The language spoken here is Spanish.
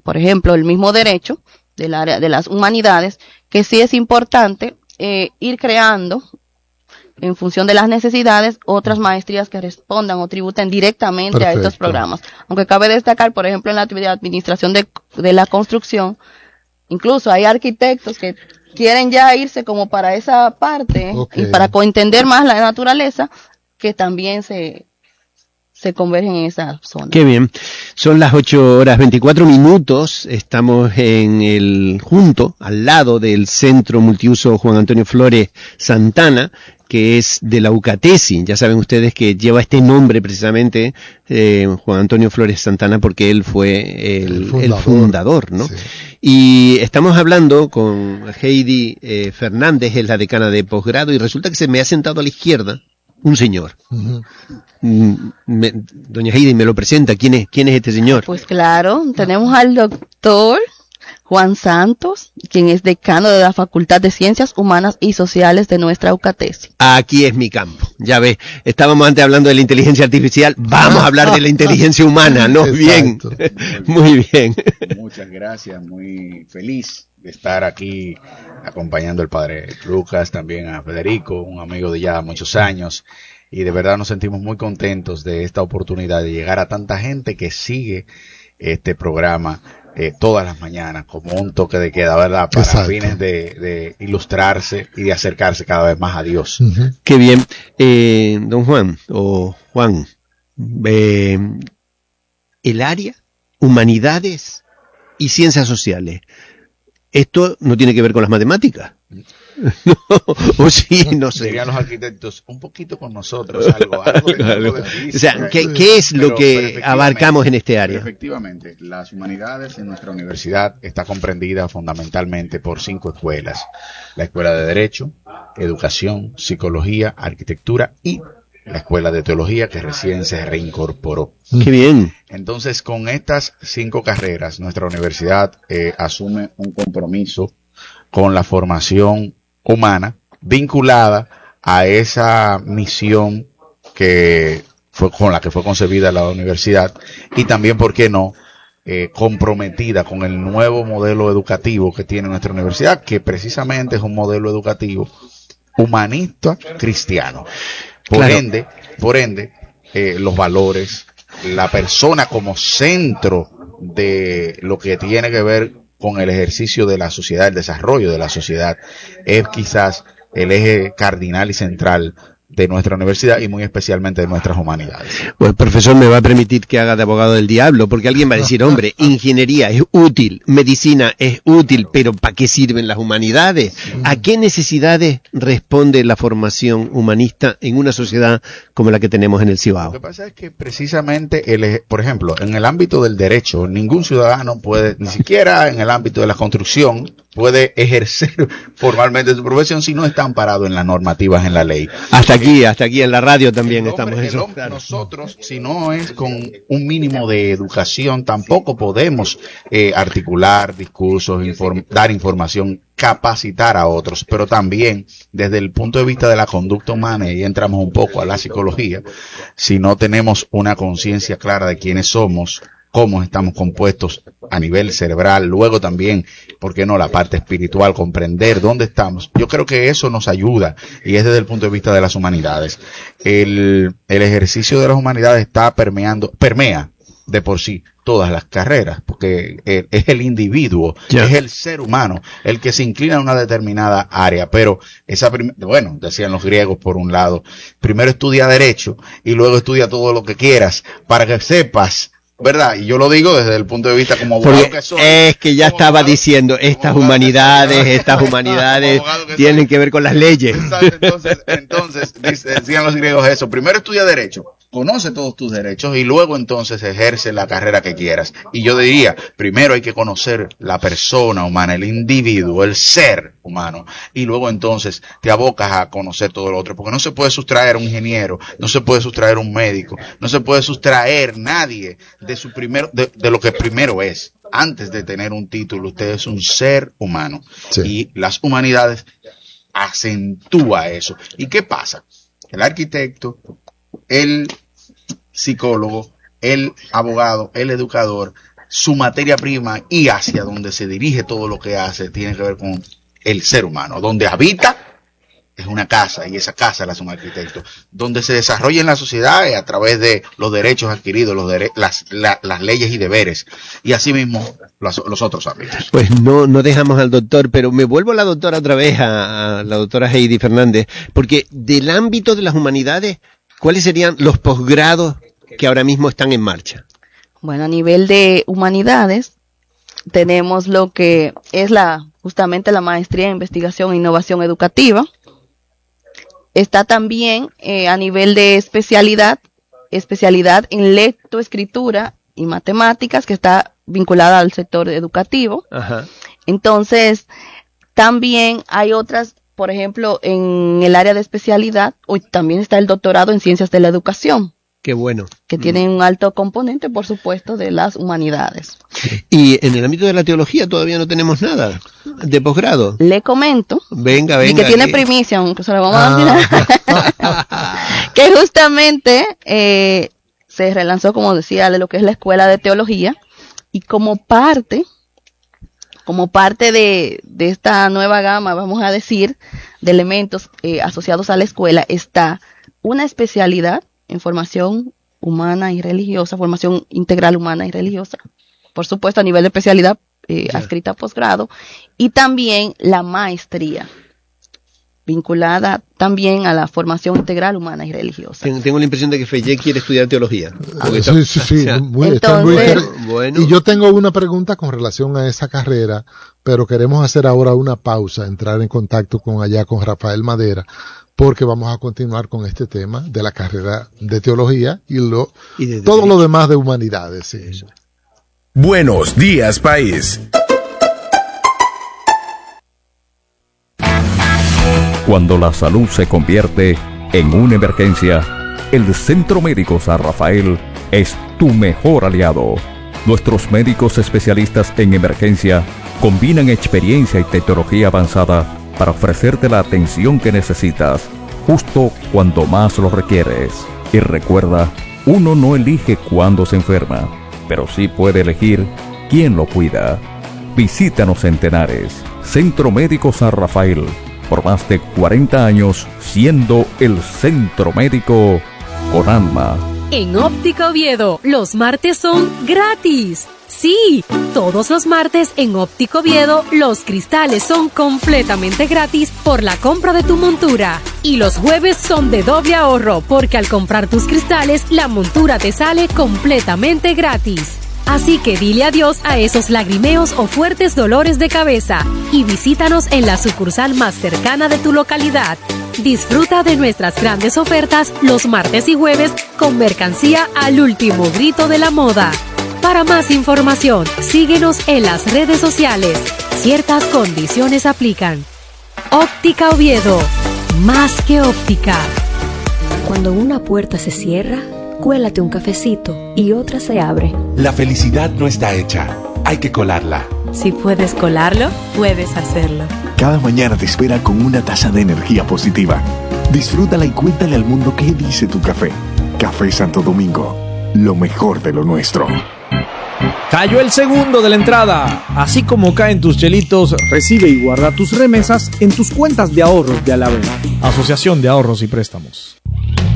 por ejemplo, el mismo derecho del área de las humanidades, que sí es importante ir creando, en función de las necesidades, otras maestrías que respondan o tributen directamente a estos programas. Aunque cabe destacar, por ejemplo, en la administración de la construcción, incluso hay arquitectos que quieren ya irse como para esa parte, y para entender más la naturaleza, que también se convergen en esa zona. Qué bien. Son las 8:24. Estamos junto, al lado del Centro Multiuso Juan Antonio Flores Santana, que es de la UCATESI. Ya saben ustedes que lleva este nombre precisamente, Juan Antonio Flores Santana, porque él fue el fundador, ¿no? Sí. Y estamos hablando con Heidi Fernández, es la decana de posgrado, y resulta que se me ha sentado a la izquierda un señor. Uh-huh. Doña Heidi me lo presenta. ¿Quién es este señor? Pues claro, tenemos al doctor Juan Santos, quien es decano de la Facultad de Ciencias Humanas y Sociales de nuestra UCATESI. Aquí es mi campo. Ya ves, estábamos antes hablando de la inteligencia artificial, vamos a hablar de la inteligencia humana, ¿no? Bien. Muy bien. Muchas gracias, muy feliz de estar aquí acompañando al padre Lucas, también a Federico, un amigo de ya muchos años, y de verdad nos sentimos muy contentos de esta oportunidad de llegar a tanta gente que sigue este programa todas las mañanas como un toque de queda, ¿verdad? Para fines de ilustrarse y de acercarse cada vez más a Dios. Uh-huh. Qué bien. Don Juan, o Juan, el área Humanidades y Ciencias Sociales, ¿esto no tiene que ver con las matemáticas? No, o sí, no sé. Dirían los arquitectos, un poquito con nosotros, algo o sea, ¿qué es lo que abarcamos en este área? Efectivamente, las humanidades en nuestra universidad está comprendida fundamentalmente por 5 escuelas: la Escuela de Derecho, Educación, Psicología, Arquitectura y la Escuela de Teología, que recién se reincorporó. ¡Qué bien! Entonces, con estas 5 carreras, nuestra universidad asume un compromiso con la formación humana vinculada a esa misión con la que fue concebida la universidad, y también, ¿por qué no?, comprometida con el nuevo modelo educativo que tiene nuestra universidad, que precisamente es un modelo educativo humanista cristiano. Por ende, los valores, la persona como centro de lo que tiene que ver con el ejercicio de la sociedad, el desarrollo de la sociedad, es quizás el eje cardinal y central de nuestra universidad, y muy especialmente de nuestras humanidades. Pues el profesor me va a permitir que haga de abogado del diablo, porque alguien va a decir, hombre, ingeniería es útil, medicina es útil, pero ¿para qué sirven las humanidades? ¿A qué necesidades responde la formación humanista en una sociedad como la que tenemos en el Cibao? Lo que pasa es que precisamente, por ejemplo, en el ámbito del derecho, ningún ciudadano puede, ni siquiera en el ámbito de la construcción, puede ejercer formalmente su profesión si no está amparado en las normativas, en la ley. Hasta aquí en la radio también estamos eso. Claro. Nosotros, si no es con un mínimo de educación, tampoco podemos articular discursos, dar información, capacitar a otros, pero también desde el punto de vista de la conducta humana, y entramos un poco a la psicología, si no tenemos una conciencia clara de quiénes somos, cómo estamos compuestos a nivel cerebral, luego también, ¿por qué no?, la parte espiritual, comprender dónde estamos. Yo creo que eso nos ayuda, y es desde el punto de vista de las humanidades. El ejercicio de las humanidades permea de por sí todas las carreras, porque es el individuo, es el ser humano el que se inclina a una determinada área, pero decían los griegos por un lado, primero estudia derecho y luego estudia todo lo que quieras para que sepas, ¿verdad? Y yo lo digo desde el punto de vista como abogado que soy. Es que ya estaba diciendo, estas humanidades tienen que ver con las leyes. Entonces decían los griegos eso, primero estudia derecho, conoce todos tus derechos y luego entonces ejerce la carrera que quieras. Y yo diría, primero hay que conocer la persona humana, el individuo, el ser humano, y luego entonces te abocas a conocer todo lo otro, porque no se puede sustraer un ingeniero, no se puede sustraer un médico, no se puede sustraer nadie de lo que primero es. Antes de tener un título, usted es un ser humano. Sí. Y las humanidades acentúa eso. ¿Y qué pasa? El arquitecto, el psicólogo, el abogado, el educador, su materia prima y hacia donde se dirige todo lo que hace tiene que ver con el ser humano. Donde habita es una casa y esa casa la hace un arquitecto. Donde se desarrolla en la sociedad es a través de los derechos adquiridos, las leyes y deberes. Y asimismo los otros ámbitos. Pues no dejamos al doctor, pero me vuelvo a la doctora otra vez, a la doctora Heidi Fernández, porque del ámbito de las humanidades, ¿cuáles serían los posgrados que ahora mismo están en marcha? Bueno, a nivel de humanidades, tenemos lo que es justamente la maestría en investigación e innovación educativa. Está también a nivel de especialidad en lectoescritura y matemáticas, que está vinculada al sector educativo. Ajá. Entonces, también hay otras, por ejemplo, en el área de especialidad, hoy también está el doctorado en ciencias de la educación. Qué bueno. Que tiene un alto componente, por supuesto, de las humanidades. Y en el ámbito de la teología todavía no tenemos nada de posgrado. Le comento. Venga. Y que tiene primicia, aunque se lo vamos a dar. Que justamente se relanzó, como decía, de lo que es la escuela de teología. Y como parte de esta nueva gama, vamos a decir, de elementos asociados a la escuela, está una especialidad en formación humana y religiosa, formación integral humana y religiosa, por supuesto a nivel de especialidad adscrita a posgrado, y también la maestría, vinculada también a la formación integral humana y religiosa. Tengo la impresión de que Feyé quiere estudiar teología. Sí. Está muy bueno. Y yo tengo una pregunta con relación a esa carrera, pero queremos hacer ahora una pausa, entrar en contacto con Rafael Madera, porque vamos a continuar con este tema de la carrera de teología y todo lo demás de humanidades. Sí. Buenos días, país. Cuando la salud se convierte en una emergencia, el Centro Médico San Rafael es tu mejor aliado. Nuestros médicos especialistas en emergencia combinan experiencia y tecnología avanzada para ofrecerte la atención que necesitas, justo cuando más lo requieres. Y recuerda, uno no elige cuándo se enferma, pero sí puede elegir quién lo cuida. Visítanos en Tenares, Centro Médico San Rafael, por más de 40 años siendo el centro médico con alma. En Óptica Oviedo, los martes son gratis. Sí, todos los martes en Óptica Oviedo, los cristales son completamente gratis por la compra de tu montura. Y los jueves son de doble ahorro, porque al comprar tus cristales, la montura te sale completamente gratis. Así que dile adiós a esos lagrimeos o fuertes dolores de cabeza y visítanos en la sucursal más cercana de tu localidad. Disfruta de nuestras grandes ofertas los martes y jueves con mercancía al último grito de la moda. Para más información, síguenos en las redes sociales. Ciertas condiciones aplican. Óptica Oviedo, más que óptica. Cuando una puerta se cierra, cuélate un cafecito y otra se abre. La felicidad no está hecha, hay que colarla. Si puedes colarlo, puedes hacerlo. Cada mañana te espera con una taza de energía positiva. Disfrútala y cuéntale al mundo qué dice tu café. Café Santo Domingo, lo mejor de lo nuestro. Cayó el segundo de la entrada. Así como caen tus chelitos, recibe y guarda tus remesas en tus cuentas de ahorros de Alavena. Asociación de Ahorros y Préstamos.